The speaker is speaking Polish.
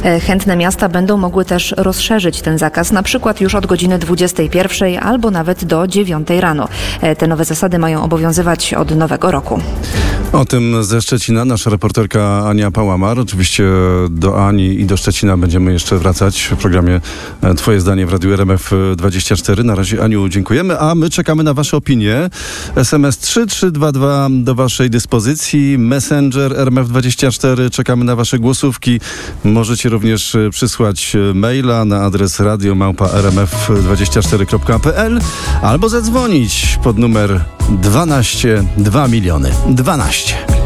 Chętne miasta będą mogły też rozszerzyć ten zakaz, na przykład już od godziny 21 albo nawet do 9 rano. Te nowe zasady mają obowiązywać od nowego roku. O tym ze Szczecina nasza reporterka Ania Pałamar. Oczywiście do Ani i do Szczecina będziemy jeszcze wracać w programie Twoje zdanie w Radiu RMF24. Na razie, Aniu, dziękujemy, a my czekamy na Wasze opinie. SMS 3322 do Waszej dyspozycji. Messenger RMF24. Czekamy na Wasze głosówki. Możecie również przysłać maila na adres radio@rmf24.pl albo zadzwonić pod numer 12 2 miliony 12.